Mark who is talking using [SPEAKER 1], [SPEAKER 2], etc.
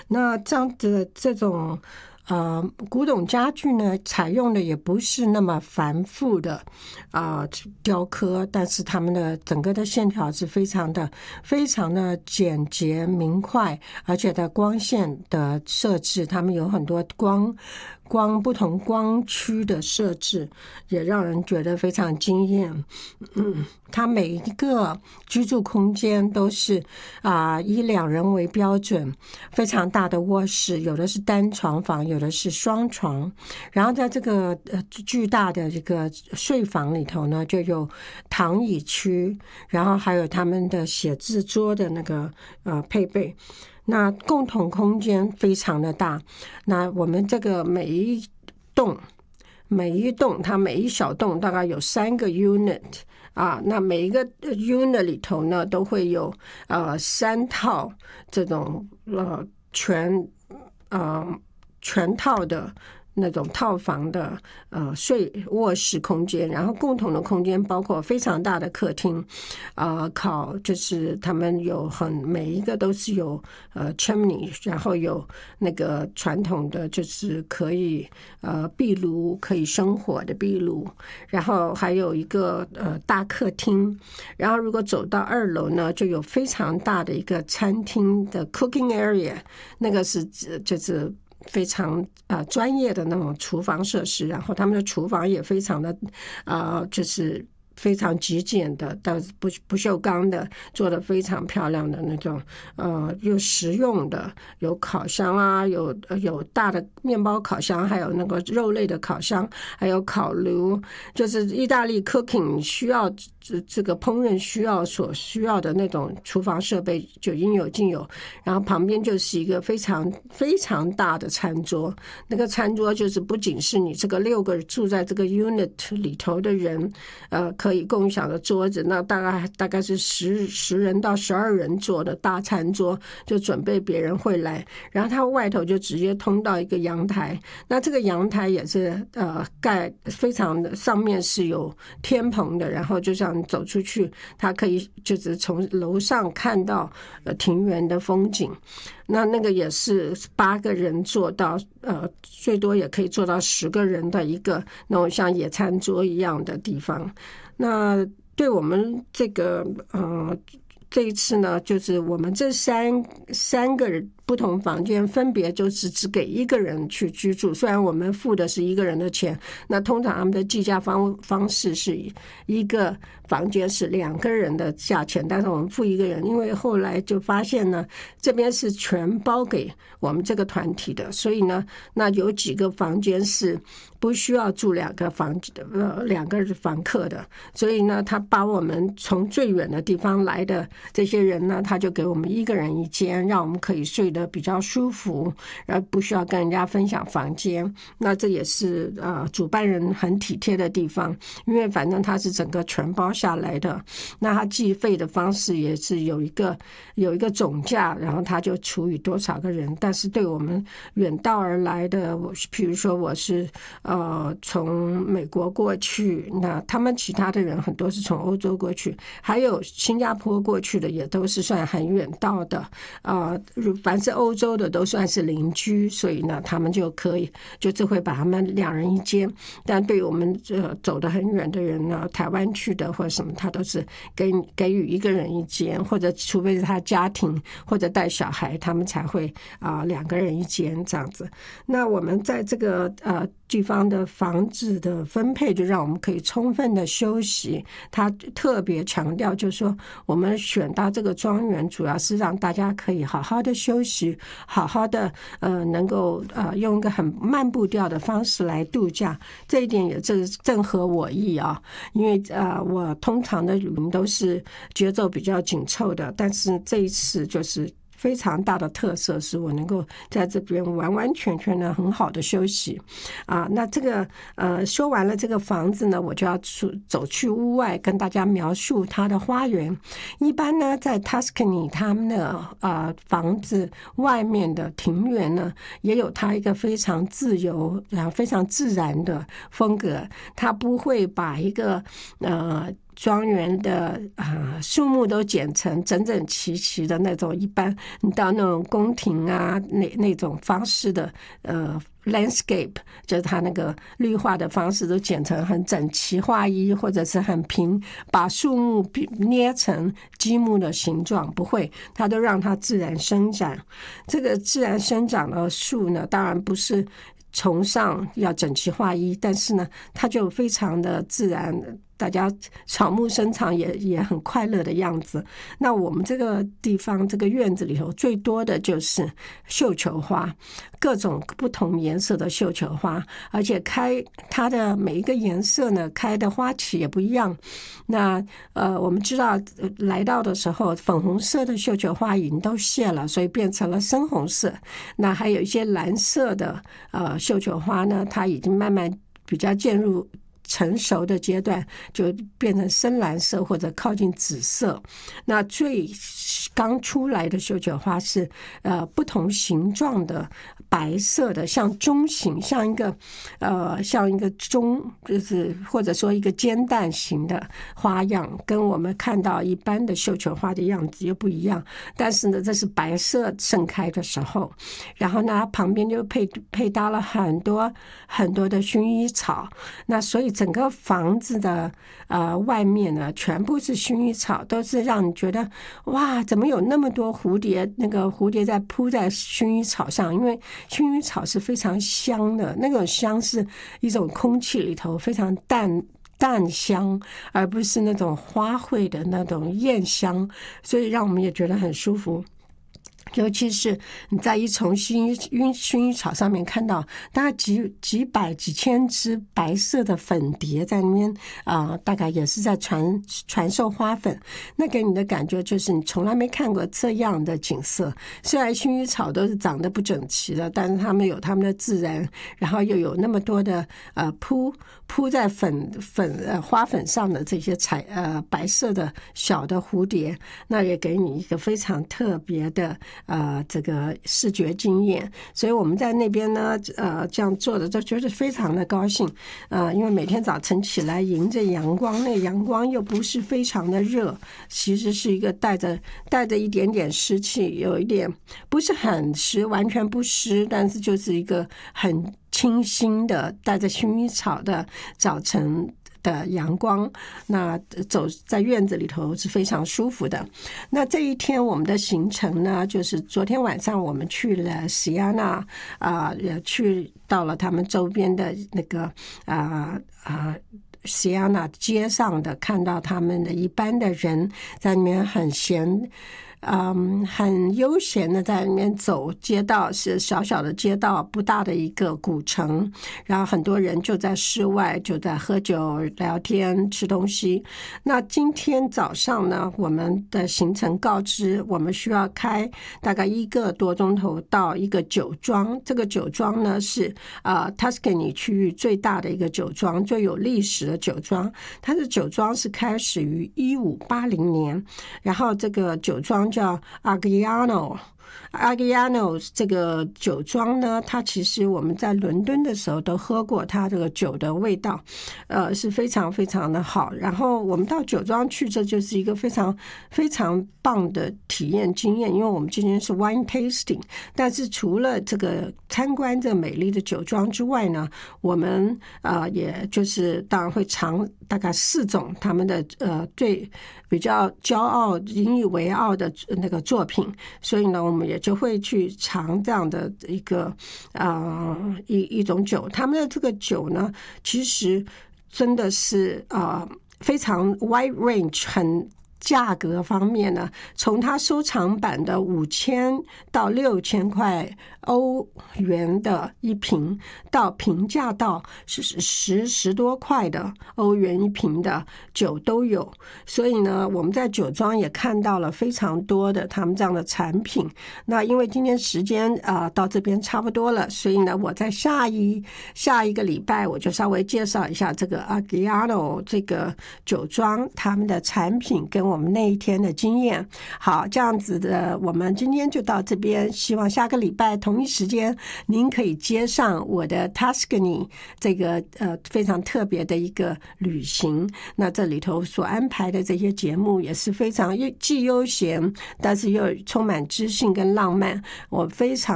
[SPEAKER 1] 那这样的这种古董家具呢，采用的也不是那么繁复的雕刻，但是他们的整个的线条是非常的简洁明快，而且在光线的设置，他们有很多不同光区的设置，也让人觉得非常惊艳。它每一个居住空间都是以2人为标准，非常大的卧室，有的是单床房，有的是双床。然后在这个巨大的这个睡房里头呢，就有躺椅区，然后还有他们的写字桌的那个配备。那共同空间非常的大，那我们这个每一栋它每一小栋大概有3个 unit 那每一个 unit 里头呢都会有3套这种全套的那种套房的卧室空间，然后共同的空间包括非常大的客厅，就是他们每一个都是有chimney， 然后有那个传统的就是可以壁炉，可以生火的壁炉，然后还有一个大客厅，然后如果走到2楼呢，就有非常大的一个餐厅的 cooking area， 那个是就是非常专业的那种厨房设施，然后他们的厨房也非常的就是非常极简的，但是不锈钢的，做的非常漂亮的那种又实用的，有烤箱有大的面包烤箱，还有那个肉类的烤箱，还有烤炉，就是意大利 cooking 需要这个烹饪所需要的那种厨房设备就应有尽有。然后旁边就是一个非常非常大的餐桌，那个餐桌就是不仅是你这个6个住在这个 unit 里头的人可以共享的桌子，那大概是10人到12人坐的大餐桌，就准备别人会来。然后它外头就直接通到一个阳台，那这个阳台也是盖非常的，上面是有天棚的，然后就像走出去，它可以就是从楼上看到庭园的风景。那个也是8个人坐到最多也可以坐到10个人的一个那种像野餐桌一样的地方。那对我们这一次呢，就是我们这三个不同房间分别就是只给1个人去居住，虽然我们付的是1个人的钱，那通常他们的计价方式是一个房间是2个人的价钱，但是我们付1个人，因为后来就发现呢，这边是全包给我们这个团体的，所以呢，那有几个房间是不需要住2个房客的，所以呢，他把我们从最远的地方来的这些人呢，他就给我们1个人1间，让我们可以睡得比较舒服，然后不需要跟人家分享房间。那这也是主办人很体贴的地方，因为反正他是整个全包下来的，那他计费的方式也是有一个总价，然后他就除以多少个人。但是对我们远道而来的，比如说我是从美国过去，那他们其他的人很多是从欧洲过去，还有新加坡过去的也都是算很远道的凡是欧洲的都算是邻居，所以呢他们就可以就会把他们2人1间。但对于我们走得很远的人呢，台湾去的或者什么，他都是给予1个人1间，或者除非是他家庭或者带小孩，他们才会2个人1间这样子。那我们在这个地方的房子的分配，就让我们可以充分的休息。他特别强调就是说，我们选到这个庄园主要是让大家可以好好的休息，好好的能够用一个很慢步调的方式来度假。这一点也正合我意因为我通常的旅行都是节奏比较紧凑的，但是这一次就是非常大的特色是我能够在这边完完全全的很好的休息那这个说完了这个房子呢，我就要走去屋外跟大家描述它的花园。一般呢在 Tuscany 他们的房子外面的庭园呢，也有它一个非常自由然后非常自然的风格，它不会把一个庄园的树木都剪成整整齐齐的那种，一般你到那种宫廷啊那种方式的landscape， 就是它那个绿化的方式都剪成很整齐划一，或者是很平，把树木捏成积木的形状，不会，它都让它自然生长。这个自然生长的树呢，当然不是崇尚要整齐划一，但是呢，它就非常的自然，大家草木生长也很快乐的样子。那我们这个地方这个院子里头最多的就是绣球花，各种不同颜色的绣球花，而且它的每一个颜色呢开的花期也不一样。那我们知道来到的时候粉红色的绣球花已经都谢了，所以变成了深红色。那还有一些蓝色的绣球花呢，它已经慢慢比较渐入成熟的阶段，就变成深蓝色或者靠近紫色。那最刚出来的绣球花是不同形状的白色的，像钟形，像一个钟，就是或者说一个煎蛋形的花样，跟我们看到一般的绣球花的样子又不一样。但是呢，这是白色盛开的时候，然后呢，旁边就配搭了很多很多的薰衣草。那所以整个房子的外面呢，全部是薰衣草，都是让你觉得哇，怎么有那么多蝴蝶？那个蝴蝶在扑在薰衣草上，因为薰衣草是非常香的，那种香是一种空气里头非常淡香，而不是那种花卉的那种艳香，所以让我们也觉得很舒服。尤其是你在一丛薰衣草上面看到大概几百几千只白色的粉蝶在那边大概也是在传授花粉，那给你的感觉就是你从来没看过这样的景色。虽然薰衣草都是长得不整齐的，但是它们有它们的自然，然后又有那么多的铺在花粉上的这些白色的小的蝴蝶，那也给你一个非常特别的这个视觉经验。所以我们在那边呢这样做的就觉得非常的高兴因为每天早晨起来迎着阳光，那阳光又不是非常的热，其实是一个带着一点点湿气，有一点不是很湿，完全不湿，但是就是一个很清新的带着薰衣草的早晨的阳光，那走在院子里头是非常舒服的。那这一天我们的行程呢，就是昨天晚上我们去了西亚纳也去到了他们周边的那个西亚纳街上的，看到他们的一般的人在那边很悠闲的在里面走，街道是小小的街道，不大的一个古城，然后很多人就在室外就在喝酒聊天吃东西。那今天早上呢，我们的行程告知我们需要开大概1个多钟头到一个酒庄，这个酒庄呢是Tuscany 区域最大的一个酒庄，最有历史的酒庄。它的酒庄是开始于1580年，然后这个酒庄叫 Agliano 这个酒庄呢，它其实我们在伦敦的时候都喝过它这个酒的味道是非常非常的好。然后我们到酒庄去，这就是一个非常非常棒的体验经验，因为我们今天是 wine tasting， 但是除了这个参观这美丽的酒庄之外呢，我们也就是当然会尝大概4种他们的最比较骄傲引以为傲的那个作品，所以呢我们也就会去尝这样的一个一种酒。他们的这个酒呢，其实真的是非常 wide range， 很价格方面呢，从它收藏版的5000到6000块欧元的一瓶，到平价到10多块的欧元一瓶的酒都有。所以呢，我们在酒庄也看到了非常多的他们这样的产品。那因为今天时间到这边差不多了，所以呢，我在下一个礼拜我就稍微介绍一下这个 Agliano 这个酒庄他们的产品跟我们那一天的经验。好，这样子的，我们今天就到这边，希望下个礼拜同一时间您可以接上我的 Tuscany 这个非常特别的一个旅行。那这里头所安排的这些节目也是非常既悠闲，但是又充满知性跟浪漫。我非常